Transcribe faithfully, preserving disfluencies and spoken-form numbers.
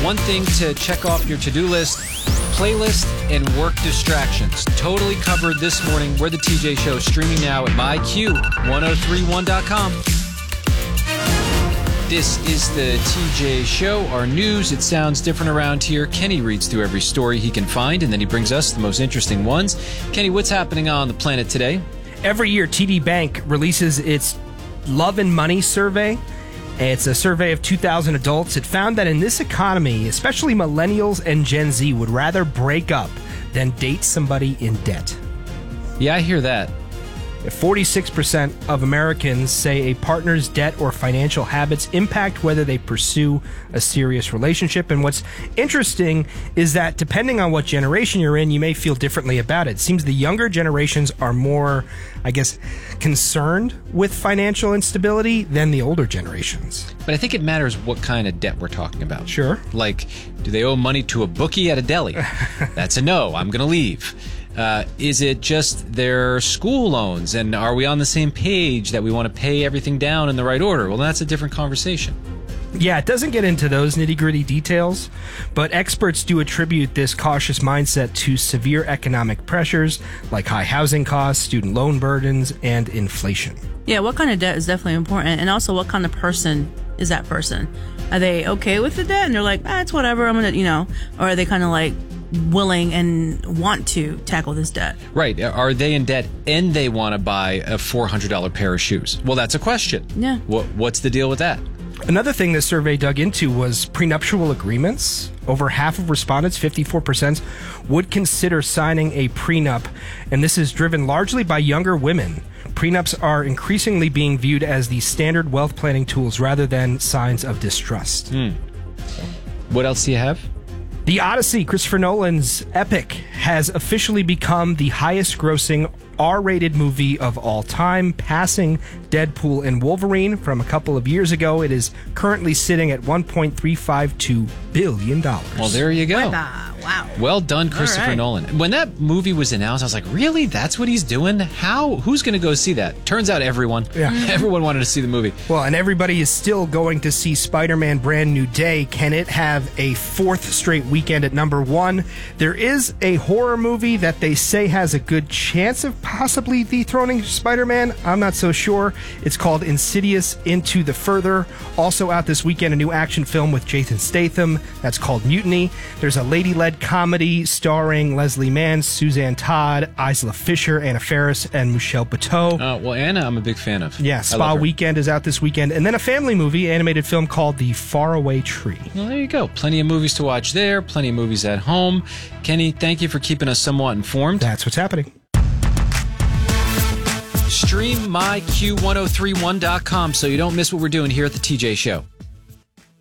One thing to check off your to-do list, playlist and work distractions. Totally covered this morning. We're the T J Show, streaming now at my Q ten thirty-one dot com. This is the T J Show, our news. It sounds different around here. Kenny reads through every story he can find, and then he brings us the most interesting ones. Kenny, what's happening on the planet today? Every year, T D Bank releases its Love and Money survey. It's a survey of two thousand adults. It found that in this economy, especially millennials and Gen Z would rather break up than date somebody in debt. Yeah, I hear that. forty-six percent of Americans say a partner's debt or financial habits impact whether they pursue a serious relationship. And what's interesting is that depending on what generation you're in, you may feel differently about it. It seems the younger generations are more, I guess, concerned with financial instability than the older generations. But I think it matters what kind of debt we're talking about. Sure. Like, do they owe money to a bookie at a deli? That's a no. I'm going to leave. Uh, is it just their school loans, and are we on the same page that we want to pay everything down in the right order? Well, that's a different conversation. Yeah, it doesn't get into those nitty-gritty details, but experts do attribute this cautious mindset to severe economic pressures like high housing costs, student loan burdens, and inflation. Yeah, what kind of debt is definitely important, and also what kind of person is that person? Are they okay with the debt, and they're like, ah, it's whatever, I'm gonna, you know, or are they kind of like willing and want to tackle this debt? Right. Are they in debt and they want to buy a four hundred dollars pair of shoes? Well, that's a question. Yeah. What, what's the deal with that? Another thing this survey dug into was prenuptial agreements. Over half of respondents, fifty-four percent, would consider signing a prenup, and this is driven largely by younger women. Prenups are increasingly being viewed as the standard wealth planning tools rather than signs of distrust. Hmm. What else do you have? The Odyssey, Christopher Nolan's epic, has officially become the highest-grossing R-rated movie of all time, passing Deadpool and Wolverine from a couple of years ago. It is currently sitting at one point three five two billion dollars. Well, there you go. Wow. Well done, Christopher right. Nolan. When that movie was announced, I was like, really? That's what he's doing? How? Who's going to go see that? Turns out everyone. Yeah. Everyone wanted to see the movie. Well, and everybody is still going to see Spider-Man Brand New Day. Can it have a fourth straight weekend at number one? There is a horror movie that they say has a good chance of possibly dethroning Spider-Man. I'm not so sure. It's called Insidious Into the Further. Also out this weekend, a new action film with Jason Statham. That's called Mutiny. There's a lady-led comedy starring Leslie Mann, Suzanne Todd, Isla Fisher, Anna Faris, and Michelle Buteau. Uh, well, Anna, I'm a big fan of. Yeah, Spa Weekend is out this weekend. And then a family movie, animated film called The Faraway Tree. Well, there you go. Plenty of movies to watch there, plenty of movies at home. Kenny, thank you for keeping us somewhat informed. That's what's happening. Stream my Q ten thirty-one dot com so you don't miss what we're doing here at the T J Show.